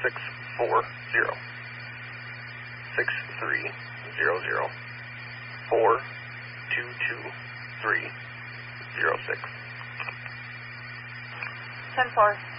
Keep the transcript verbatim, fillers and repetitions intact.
six four zero. Six three zero zero. Four two two three zero six. Ten four.